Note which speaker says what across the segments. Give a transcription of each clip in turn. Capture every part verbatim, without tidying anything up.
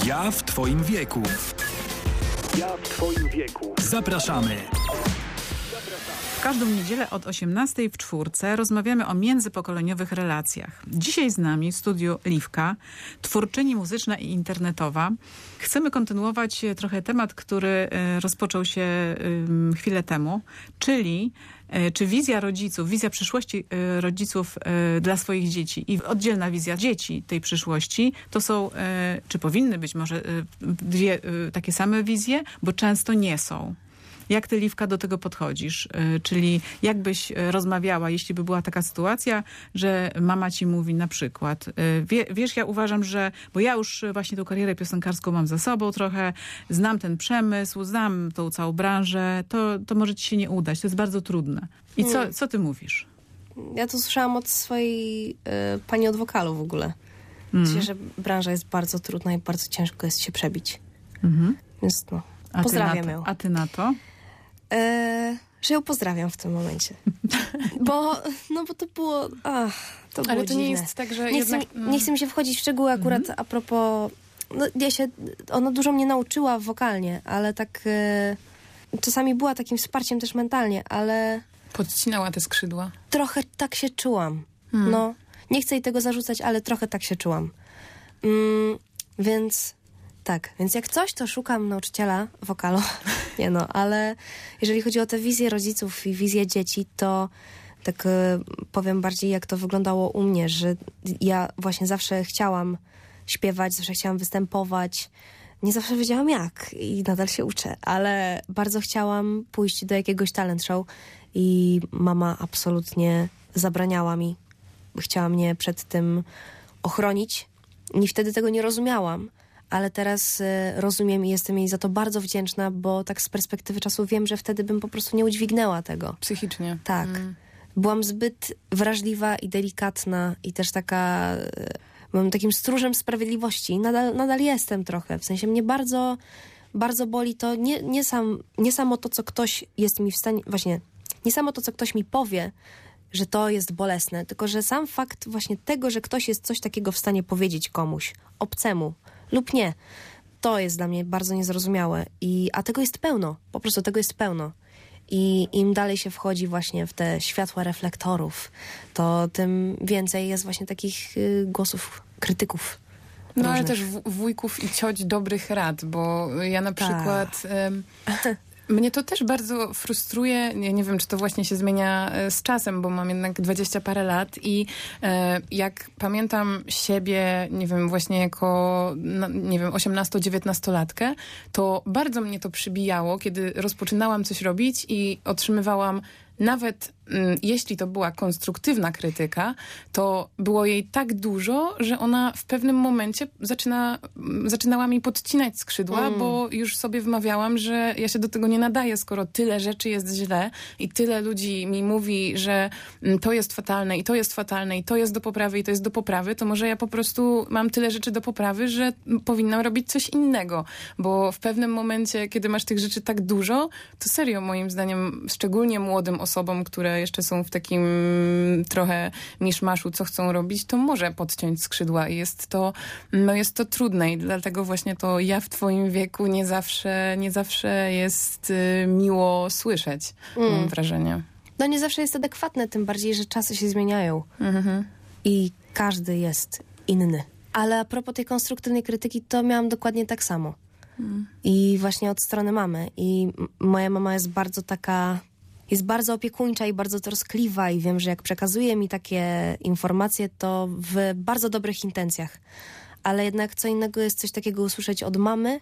Speaker 1: Ja w twoim wieku. Ja w twoim wieku. Zapraszamy.
Speaker 2: W każdą niedzielę od osiemnastej w czwórce rozmawiamy o międzypokoleniowych relacjach. Dzisiaj z nami w studiu Liwka, twórczyni muzyczna i internetowa. Chcemy kontynuować trochę temat, który rozpoczął się chwilę temu, czyli czy wizja rodziców, wizja przyszłości rodziców dla swoich dzieci i oddzielna wizja dzieci tej przyszłości, to są, czy powinny być może dwie takie same wizje, bo często nie są. Jak ty, Liwka, do tego podchodzisz? Czyli jak byś rozmawiała, jeśli by była taka sytuacja, że mama ci mówi na przykład, wie, wiesz, ja uważam, że, bo ja już właśnie tą karierę piosenkarską mam za sobą trochę, znam ten przemysł, znam tą całą branżę, to, to może ci się nie udać, to jest bardzo trudne. I co, co ty mówisz?
Speaker 3: Ja to słyszałam od swojej y, pani od wokalu w ogóle. Mm. Myślę, że branża jest bardzo trudna i bardzo ciężko jest się przebić. Mm-hmm. Więc no,
Speaker 2: a
Speaker 3: pozdrawiam
Speaker 2: ty
Speaker 3: ją.
Speaker 2: A ty na to?
Speaker 3: E, że ją pozdrawiam w tym momencie. Bo, no bo to było, ach, to było
Speaker 4: Ale to
Speaker 3: dziwne.
Speaker 4: nie jest tak, że
Speaker 3: nie
Speaker 4: jednak...
Speaker 3: Chcę, nie chcę mi się wchodzić w szczegóły akurat mm-hmm. a propos... No, ja się, ona dużo mnie nauczyła wokalnie, ale tak e, czasami była takim wsparciem też mentalnie, ale...
Speaker 4: Podcinała te skrzydła.
Speaker 3: Trochę tak się czułam. Hmm. No, nie chcę jej tego zarzucać, ale trochę tak się czułam. Mm, więc... Tak, więc jak coś, to szukam nauczyciela wokalu. Nie no, ale jeżeli chodzi o tę wizję rodziców i wizję dzieci, to tak y, powiem bardziej, jak to wyglądało u mnie, że ja właśnie zawsze chciałam śpiewać, zawsze chciałam występować. Nie zawsze wiedziałam jak i nadal się uczę, ale bardzo chciałam pójść do jakiegoś talent show i mama absolutnie zabraniała mi. Chciała mnie przed tym ochronić i wtedy tego nie rozumiałam. Ale teraz y, rozumiem i jestem jej za to bardzo wdzięczna, bo tak z perspektywy czasu wiem, że wtedy bym po prostu nie udźwignęła tego.
Speaker 4: Psychicznie.
Speaker 3: Tak. Mm. Byłam zbyt wrażliwa i delikatna i też taka... Y, byłam takim stróżem sprawiedliwości. Nadal, nadal jestem trochę. W sensie mnie bardzo, bardzo boli to nie, nie, sam, nie samo to, co ktoś jest mi w stanie... Właśnie, nie samo to, co ktoś mi powie, że to jest bolesne, tylko że sam fakt właśnie tego, że ktoś jest coś takiego w stanie powiedzieć komuś, obcemu, lub nie. To jest dla mnie bardzo niezrozumiałe. I, a tego jest pełno. Po prostu tego jest pełno. I im dalej się wchodzi właśnie w te światła reflektorów, to tym więcej jest właśnie takich y, głosów krytyków.
Speaker 4: No
Speaker 3: różnych.
Speaker 4: ale też w, wujków i cioć dobrych rad, bo ja na przykład... Ym, mnie to też bardzo frustruje, nie, nie wiem, czy to właśnie się zmienia z czasem, bo mam jednak dwadzieścia parę lat i e, jak pamiętam siebie, nie wiem, właśnie jako, no, nie wiem, osiemnasto-dziewiętnastolatkę, to bardzo mnie to przybijało, kiedy rozpoczynałam coś robić i otrzymywałam nawet mm, jeśli to była konstruktywna krytyka, to było jej tak dużo, że ona w pewnym momencie zaczyna, zaczynała mi podcinać skrzydła, mm. bo już sobie wmawiałam, że ja się do tego nie nadaję, skoro tyle rzeczy jest źle i tyle ludzi mi mówi, że mm, to jest fatalne i to jest fatalne i to jest do poprawy i to jest do poprawy, to może ja po prostu mam tyle rzeczy do poprawy, że powinnam robić coś innego, bo w pewnym momencie, kiedy masz tych rzeczy tak dużo, to serio moim zdaniem, szczególnie młodym osobom, które jeszcze są w takim trochę miszmaszu, co chcą robić, to może podciąć skrzydła i jest to, no jest to trudne i dlatego właśnie to ja w twoim wieku nie zawsze, nie zawsze jest y, miło słyszeć, mm. mam wrażenie.
Speaker 3: No nie zawsze jest adekwatne, tym bardziej, że czasy się zmieniają mm-hmm. i każdy jest inny. Ale a propos tej konstruktywnej krytyki, to miałam dokładnie tak samo. Mm. I właśnie od strony mamy. I m- moja mama jest bardzo taka... Jest bardzo opiekuńcza i bardzo troskliwa i wiem, że jak przekazuje mi takie informacje, to w bardzo dobrych intencjach. Ale jednak co innego jest coś takiego usłyszeć od mamy,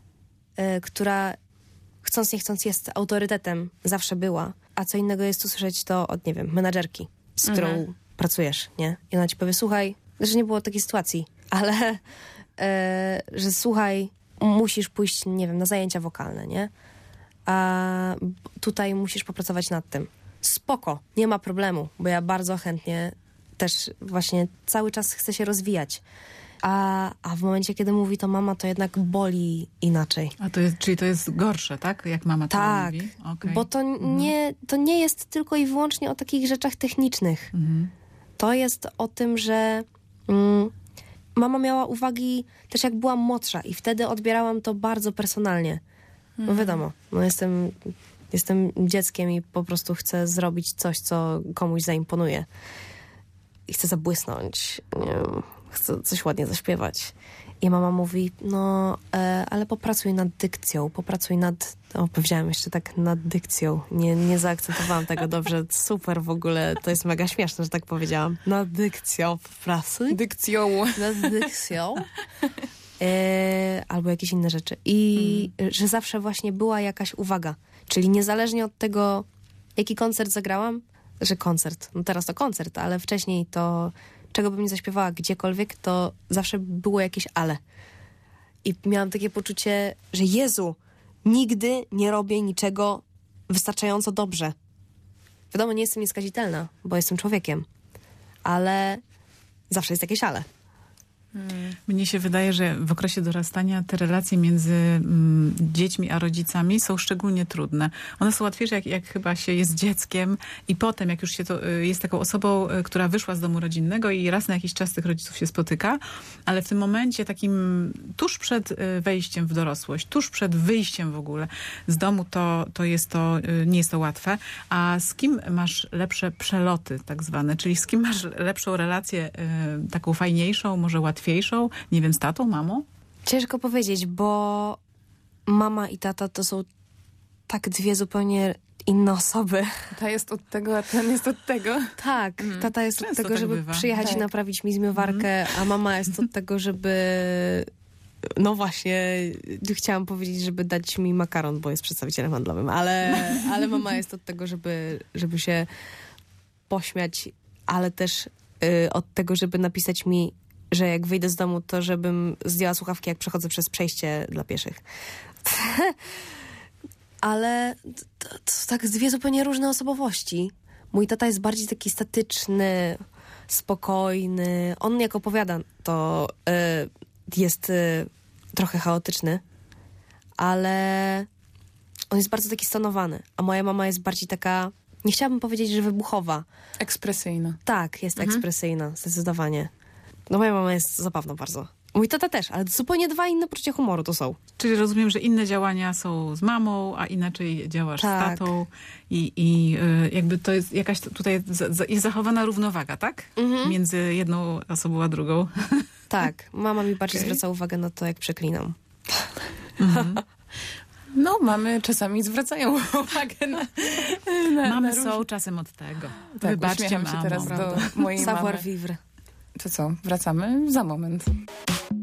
Speaker 3: yy, która chcąc nie chcąc jest autorytetem, zawsze była. A co innego jest usłyszeć to od, nie wiem, menadżerki, z którą mhm. pracujesz, nie? I ona ci powie, słuchaj, że nie było takiej sytuacji, ale yy, że słuchaj, musisz pójść, nie wiem, na zajęcia wokalne, nie? A tutaj musisz popracować nad tym. Spoko, nie ma problemu, bo ja bardzo chętnie też właśnie cały czas chcę się rozwijać. A, a w momencie, kiedy mówi to mama, to jednak boli inaczej.
Speaker 2: A to jest, czyli to jest gorsze, tak? Jak mama to
Speaker 3: tak,
Speaker 2: mówi? Okay.
Speaker 3: Bo to, mhm. nie, to nie jest tylko i wyłącznie o takich rzeczach technicznych. Mhm. To jest o tym, że mm, mama miała uwagi też jak byłam młodsza i wtedy odbierałam to bardzo personalnie. No wiadomo, no jestem, jestem dzieckiem i po prostu chcę zrobić coś, co komuś zaimponuje. I chcę zabłysnąć, nie wiem, chcę coś ładnie zaśpiewać. I mama mówi, no, e, ale popracuj nad dykcją, popracuj nad... O, powiedziałam jeszcze tak, nad dykcją. Nie, nie zaakceptowałam tego dobrze. Super w ogóle, to jest mega śmieszne, że tak powiedziałam. Nad dykcją popracuj.
Speaker 4: Dykcją.
Speaker 3: Nad dykcją. E, albo jakieś inne rzeczy. I mm. że zawsze właśnie była jakaś uwaga. Czyli niezależnie od tego, jaki koncert zagrałam, że koncert, no teraz to koncert, ale wcześniej to... czego bym nie zaśpiewała gdziekolwiek, to zawsze było jakieś ale. I miałam takie poczucie, że Jezu, nigdy nie robię niczego wystarczająco dobrze. Wiadomo, nie jestem nieskazitelna, bo jestem człowiekiem, ale zawsze jest jakieś ale.
Speaker 2: Hmm. Mnie się wydaje, że w okresie dorastania te relacje między mm, dziećmi a rodzicami są szczególnie trudne. One są łatwiejsze, jak, jak chyba się jest dzieckiem i potem, jak już się to y, jest taką osobą, y, która wyszła z domu rodzinnego i raz na jakiś czas tych rodziców się spotyka, ale w tym momencie takim tuż przed y, wejściem w dorosłość, tuż przed wyjściem w ogóle z domu, to, to jest to, y, nie jest to łatwe. A z kim masz lepsze przeloty tak zwane? Czyli z kim masz lepszą relację, y, taką fajniejszą, może łatwiejszą? Łatwiejszą? Nie wiem, z tatą, mamą?
Speaker 3: Ciężko powiedzieć, bo mama i tata to są tak dwie zupełnie inne osoby.
Speaker 4: Ta jest od tego, a ten jest od tego.
Speaker 3: Tak, mm. tata jest
Speaker 2: Często
Speaker 3: od tego,
Speaker 2: tak
Speaker 3: żeby
Speaker 2: bywa.
Speaker 3: przyjechać
Speaker 4: tak.
Speaker 3: i naprawić mi zmywarkę, mm. a mama jest od tego, żeby... No właśnie, chciałam powiedzieć, żeby dać mi makaron, bo jest przedstawicielem handlowym, ale, ale mama jest od tego, żeby, żeby się pośmiać, ale też y, od tego, żeby napisać mi, że jak wyjdę z domu, to żebym zdjęła słuchawki, jak przechodzę przez przejście dla pieszych. Ale to, to tak dwie zupełnie różne osobowości. Mój tata jest bardziej taki statyczny, spokojny. On jak opowiada, to y, jest y, trochę chaotyczny, ale on jest bardzo taki stonowany. A moja mama jest bardziej taka, nie chciałabym powiedzieć, że wybuchowa.
Speaker 4: Ekspresyjna.
Speaker 3: Tak, jest
Speaker 4: mhm.
Speaker 3: ekspresyjna, zdecydowanie. No moja mama jest zabawna bardzo. Mój tata też, ale zupełnie dwa inne poczucia humoru to są.
Speaker 2: Czyli rozumiem, że inne działania są z mamą, a inaczej działasz
Speaker 3: tak.
Speaker 2: z tatą i, i y, jakby to jest jakaś tutaj z, z, jest zachowana równowaga, tak? Mhm. Między jedną osobą a drugą.
Speaker 3: Tak, mama mi bardziej
Speaker 2: okay.
Speaker 3: zwraca uwagę na to, jak przeklinam.
Speaker 4: Mhm. No, mamy czasami zwracają uwagę na, na
Speaker 2: Mamy
Speaker 4: na
Speaker 2: są
Speaker 4: róż...
Speaker 2: czasem od tego.
Speaker 4: Tak,
Speaker 2: Wybaczcie,
Speaker 4: uśmiecham się
Speaker 2: mamo,
Speaker 4: teraz
Speaker 2: prawda?
Speaker 4: do mojej
Speaker 3: Savoir
Speaker 4: mamy.
Speaker 3: vivre.
Speaker 4: To co, wracamy za moment.